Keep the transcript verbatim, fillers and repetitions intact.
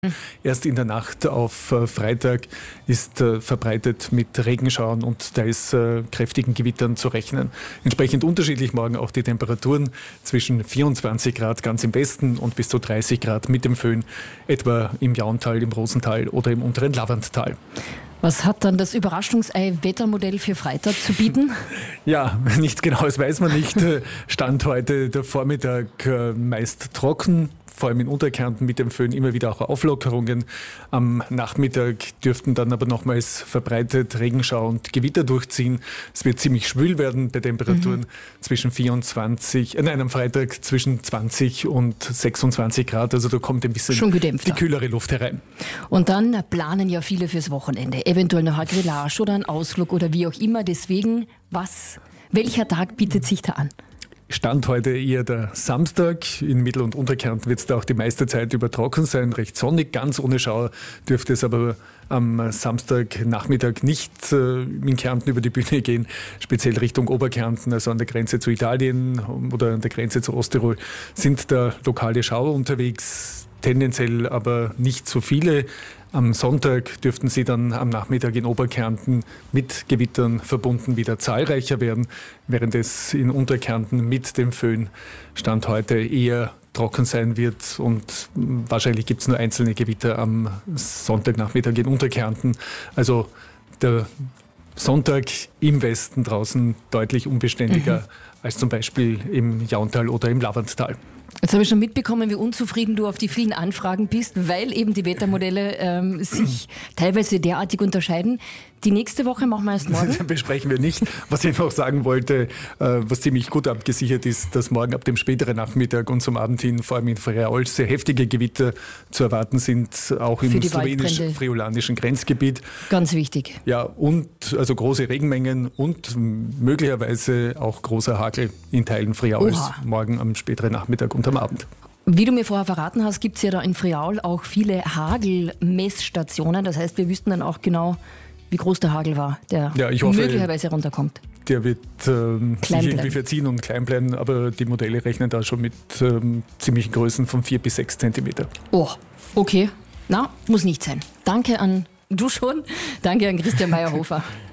Erst in der Nacht auf äh, Freitag ist äh, verbreitet mit Regenschauern und da ist äh, kräftigen Gewittern zu rechnen. Entsprechend unterschiedlich morgen auch die Temperaturen zwischen vierundzwanzig Grad ganz im Westen und bis zu dreißig Grad mit dem Föhn, etwa im Jauntal, im Rosental oder im unteren Lavanttal. Was hat dann das Überraschungsei-Wettermodell für Freitag zu bieten? Ja, nichts Genaues weiß man nicht. Stand heute der Vormittag äh, meist trocken. Vor allem in Unterkärnten mit dem Föhn immer wieder auch Auflockerungen. Am Nachmittag dürften dann aber nochmals verbreitet Regenschauer und Gewitter durchziehen. Es wird ziemlich schwül werden bei Temperaturen mhm. zwischen vierundzwanzig, äh nein, am Freitag zwischen zwanzig und sechsundzwanzig Grad. Also da kommt ein bisschen Schon gedämpfter. Die kühlere Luft herein. Und dann planen ja viele fürs Wochenende. Eventuell noch ein Grillage oder ein Ausflug oder wie auch immer. Deswegen, was, welcher Tag bietet sich da an? Stand heute eher der Samstag. In Mittel- und Unterkärnten wird es da auch die meiste Zeit über trocken sein, recht sonnig. Ganz ohne Schauer dürfte es aber am Samstagnachmittag nicht äh, in Kärnten über die Bühne gehen, speziell Richtung Oberkärnten, also an der Grenze zu Italien oder an der Grenze zu Osttirol, sind da lokale Schauer unterwegs, tendenziell aber nicht so viele. Am Sonntag dürften sie dann am Nachmittag in Oberkärnten mit Gewittern verbunden wieder zahlreicher werden, während es in Unterkärnten mit dem Föhn Stand heute eher trocken sein wird und wahrscheinlich gibt es nur einzelne Gewitter am Sonntagnachmittag in Unterkärnten. Also der Sonntag im Westen draußen deutlich unbeständiger mhm. als zum Beispiel im Jauntal oder im Lavanttal. Jetzt habe ich schon mitbekommen, wie unzufrieden du auf die vielen Anfragen bist, weil eben die Wettermodelle ähm, sich teilweise derartig unterscheiden. Die nächste Woche machen wir erst morgen. Das besprechen wir nicht. Was ich noch sagen wollte, äh, was ziemlich gut abgesichert ist, dass morgen ab dem späteren Nachmittag und zum Abend hin vor allem in Friaul sehr heftige Gewitter zu erwarten sind, auch im slowenisch-friolanischen Grenzgebiet. Ganz wichtig. Ja, und also große Regenmengen und möglicherweise auch großer Hagel in Teilen Friauls Oha. morgen am späteren Nachmittag und am Abend. Wie du mir vorher verraten hast, gibt es ja da in Friaul auch viele Hagelmessstationen. Das heißt, wir wüssten dann auch genau, wie groß der Hagel war, der ja, ich hoffe, möglicherweise runterkommt. Der wird ähm, sich irgendwie verziehen und klein bleiben, aber die Modelle rechnen da schon mit ähm, ziemlichen Größen von vier bis sechs Zentimeter. Oh, okay. Na, muss nicht sein. Danke an, du schon, danke an Christian Meyerhofer.